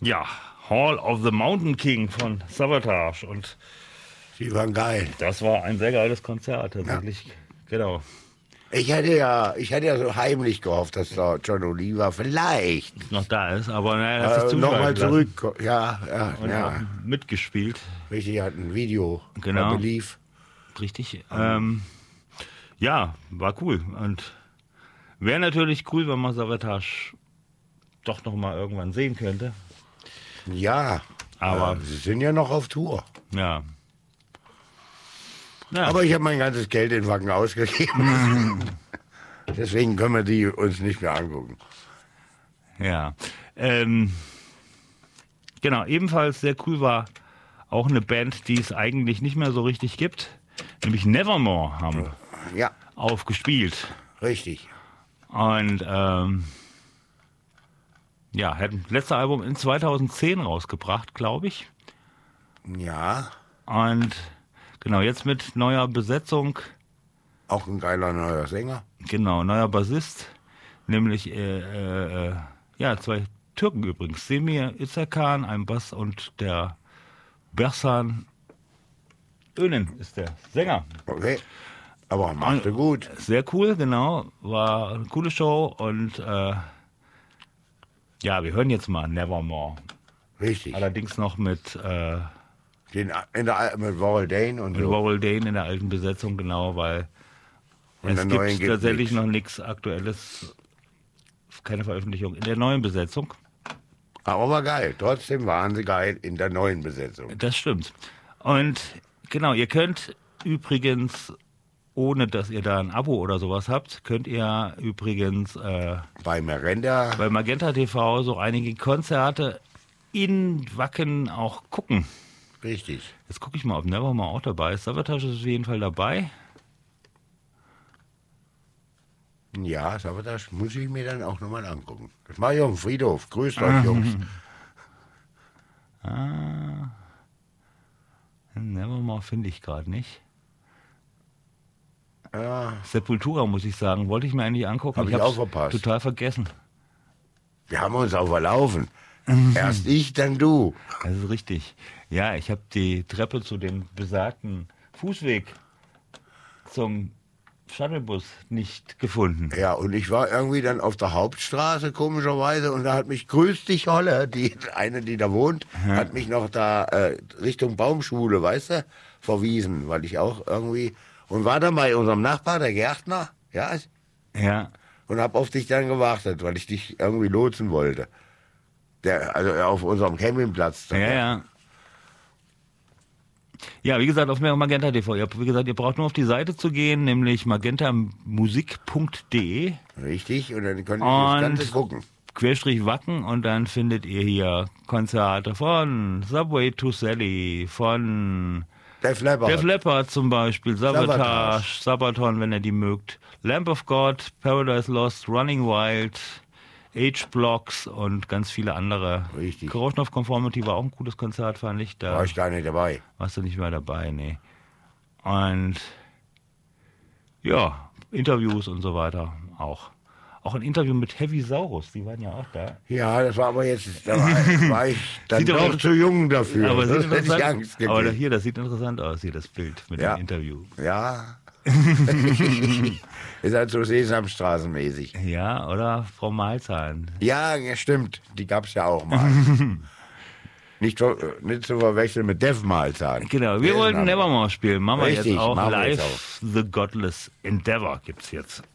Ja, Hall of the Mountain King von Savatage. Und Die waren geil. das war ein sehr geiles Konzert, tatsächlich. Ja. Genau. Ich hätte ja so heimlich gehofft, dass da John Oliver vielleicht noch da ist, aber naja, das ist nochmal zurück. Ja, und auch mitgespielt. Richtig, hat ein Video. Genau. Belief. Richtig. Ja, war cool. Und wäre natürlich cool, wenn man Savatage doch noch mal irgendwann sehen könnte. Ja, aber sie sind ja noch auf Tour. Ja. Aber ich habe mein ganzes Geld in Wacken ausgegeben. Deswegen können wir die uns nicht mehr angucken. Ja. Genau, ebenfalls sehr cool war auch eine Band, die es eigentlich nicht mehr so richtig gibt. Nämlich Nevermore haben aufgespielt. Richtig. Und ja, hätten das letzte Album in 2010 rausgebracht, glaube ich. Ja. Und genau, jetzt mit neuer Besetzung. Auch ein geiler neuer Sänger. Genau, neuer Bassist. Nämlich, ja, zwei Türken übrigens. Semir Izerkan, ein Bass, und der Bersan Önen ist der Sänger. Okay, aber machte gut. Sehr cool, genau. War eine coole Show und ja, wir hören jetzt mal Nevermore. Richtig. Allerdings noch mit mit Warrell Dane und mit so. Warrell Dane in der alten Besetzung, genau, weil und es gibt tatsächlich noch nichts Aktuelles, keine Veröffentlichung in der neuen Besetzung. Aber war geil. Trotzdem waren sie geil in der neuen Besetzung. Das stimmt. Und genau, ihr könnt übrigens, ohne dass ihr da ein Abo oder sowas habt, könnt ihr übrigens bei Magenta TV so einige Konzerte in Wacken auch gucken. Richtig. Jetzt gucke ich mal, ob Nevermore auch dabei ist. Savatage ist auf jeden Fall dabei. Ja, Savatage muss ich mir dann auch nochmal angucken. Das mache ich auf dem Friedhof. Grüßt euch, Jungs. Nevermore finde ich gerade nicht. Ja. Sepultura, muss ich sagen, wollte ich mir eigentlich angucken. Hab ich auch verpasst. Total vergessen. Wir haben uns auch verlaufen. Erst ich, dann du. Das ist richtig. Ja, ich habe die Treppe zu dem besagten Fußweg zum Shuttlebus nicht gefunden. Ja, und ich war irgendwie dann auf der Hauptstraße, komischerweise, und da hat mich Grüß dich Holle, die da wohnt, hat mich noch da Richtung Baumschule, weißt du, verwiesen, weil ich auch irgendwie, und war dann bei unserem Nachbar, der Gärtner, ja, und hab auf dich dann gewartet, weil ich dich irgendwie lotsen wollte. Also auf unserem Campingplatz. Ja. Ja, wie gesagt, auf Magenta TV. Wie gesagt, ihr braucht nur auf die Seite zu gehen, nämlich magentamusik.de. Richtig, und dann könnt ihr das Ganze gucken. Querstrich Wacken, und dann findet ihr hier Konzerte von Subway to Sally, von Def Leppard zum Beispiel, Savatage, Sabaton, wenn ihr die mögt, Lamb of God, Paradise Lost, Running Wild, H-Blocks und ganz viele andere. Richtig. Corrosion of Conformity war auch ein cooles Konzert, fand ich. Da war ich gar nicht dabei. Warst du nicht mehr dabei, nee. Und ja, Interviews und so weiter auch. Auch ein Interview mit Heavy Saurus, die waren ja auch da. Ja, das war aber jetzt, da war ich dann doch zu jung dafür. Aber das hätte ich Angst gekriegt. Aber hier, das sieht interessant aus, hier das Bild mit dem Interview. Ja. Ist halt so Sesamstraßenmäßig. Ja, oder Frau Malzahn. Ja, stimmt. Die gab es ja auch mal. Nicht zu verwechseln mit Def Malzahn. Genau, wir wollten Nevermore spielen. Machen wir Richtig, jetzt auch machen wir live. jetzt auch. The Godless Endeavor gibt's jetzt.